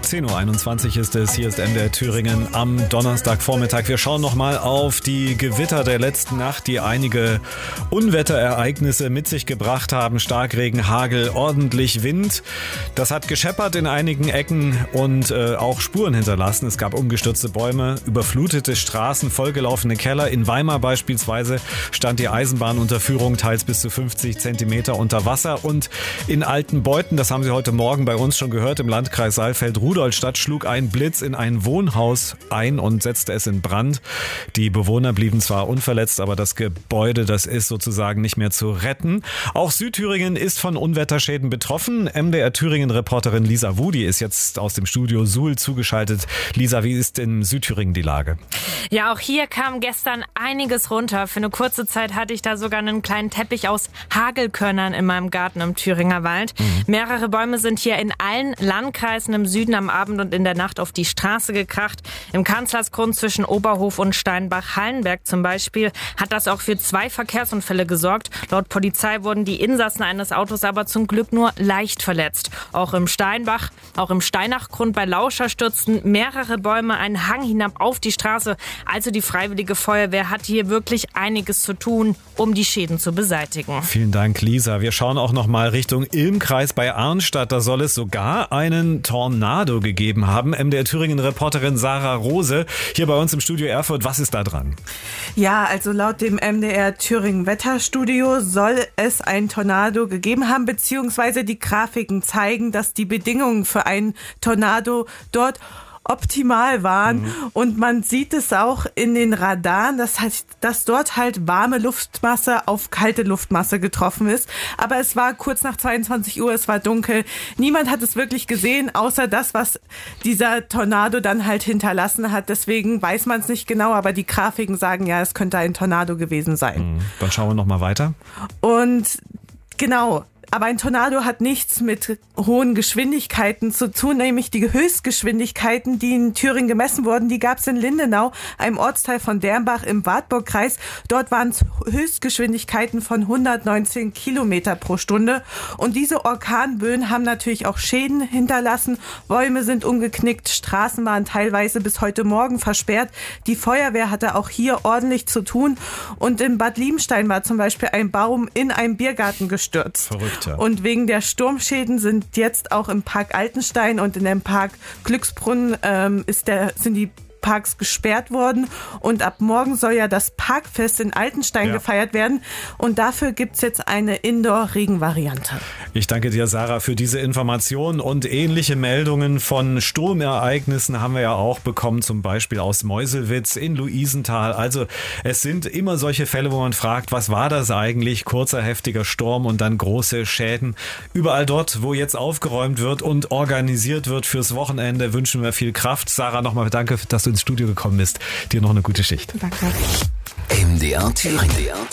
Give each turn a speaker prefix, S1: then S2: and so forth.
S1: 10.21 Uhr ist es. Hier ist MDR Thüringen am Donnerstagvormittag. Wir schauen nochmal auf die Gewitter der letzten Nacht, die einige Unwetterereignisse mit sich gebracht haben. Starkregen, Hagel, ordentlich Wind. Das hat gescheppert in einigen Ecken und auch Spuren hinterlassen. Es gab umgestürzte Bäume, überflutete Straßen, vollgelaufene Keller. In Weimar beispielsweise stand die Eisenbahnunterführung teils bis zu 50 Zentimeter unter Wasser. Und in Altenbeuthen, das haben Sie heute Morgen bei uns schon gehört, im Landkreis Saalfeld-Rudolstadt schlug ein Blitz in ein Wohnhaus ein und setzte es in Brand. Die Bewohner blieben zwar unverletzt, aber das Gebäude, das ist sozusagen nicht mehr zu retten. Auch Südthüringen ist von Unwetterschäden betroffen. MDR Thüringen-Reporterin Lisa Wudi ist jetzt aus dem Studio Suhl zugeschaltet. Lisa, wie ist in Südthüringen die Lage?
S2: Ja, auch hier kam gestern einiges runter. Für eine kurze Zeit hatte ich da sogar einen kleinen Teppich aus Hagelkörnern in meinem Garten im Thüringer Wald. Mehrere Bäume sind hier in allen Landkreisen im Süden am Abend und in der Nacht auf die Straße gekracht. Im Kanzlersgrund zwischen Oberhof und Steinbach-Hallenberg zum Beispiel hat das auch für 2 Verkehrsunfälle gesorgt. Laut Polizei wurden die Insassen eines Autos aber zum Glück nur leicht verletzt. Auch im Steinachgrund bei Lauscher stürzten mehrere Bäume einen Hang hinab auf die Straße. Also die Freiwillige Feuerwehr hat hier wirklich einiges zu tun, um die Schäden zu beseitigen.
S1: Vielen Dank, Lisa. Wir schauen auch noch mal Richtung Ilmkreis bei Arnstadt. Da soll es sogar einen Tornado gegeben haben. MDR Thüringen-Reporterin Sarah Rose hier bei uns im Studio Erfurt. Was ist da dran?
S3: Ja, also laut dem MDR Thüringen-Wetterstudio soll es einen Tornado gegeben haben, beziehungsweise die Grafiken zeigen, dass die Bedingungen für einen Tornado dort optimal waren. Und man sieht es auch in den Radaren, dass dort halt warme Luftmasse auf kalte Luftmasse getroffen ist. Aber es war kurz nach 22 Uhr, es war dunkel. Niemand hat es wirklich gesehen, außer das, was dieser Tornado dann halt hinterlassen hat. Deswegen weiß man es nicht genau, aber die Grafiken sagen, ja, es könnte ein Tornado gewesen sein.
S1: Dann schauen wir noch mal weiter.
S3: Und genau. Aber ein Tornado hat nichts mit hohen Geschwindigkeiten zu tun, nämlich die Höchstgeschwindigkeiten, die in Thüringen gemessen wurden, die gab es in Lindenau, einem Ortsteil von Dernbach im Wartburgkreis. Dort waren es Höchstgeschwindigkeiten von 119 Kilometer pro Stunde. Und diese Orkanböen haben natürlich auch Schäden hinterlassen. Bäume sind umgeknickt, Straßen waren teilweise bis heute Morgen versperrt. Die Feuerwehr hatte auch hier ordentlich zu tun. Und in Bad Liebenstein war zum Beispiel ein Baum in einem Biergarten gestürzt.
S1: Verrückt.
S3: Und wegen der Sturmschäden sind jetzt auch im Park Altenstein und in dem Park Glücksbrunn sind die Parks gesperrt worden. Und ab morgen soll ja das Parkfest in Altenstein gefeiert werden. Und dafür gibt's jetzt eine Indoor-Regen-Variante.
S1: Ich danke dir, Sarah, für diese Information. Und ähnliche Meldungen von Sturmereignissen haben wir ja auch bekommen, zum Beispiel aus Meuselwitz in Luisenthal. Also es sind immer solche Fälle, wo man fragt, was war das eigentlich? Kurzer, heftiger Sturm und dann große Schäden. Überall dort, wo jetzt aufgeräumt wird und organisiert wird fürs Wochenende, wünschen wir viel Kraft. Sarah, nochmal danke, dass du ins Studio gekommen bist. Dir noch eine gute Schicht.
S3: Danke.
S4: MDR Thüringen.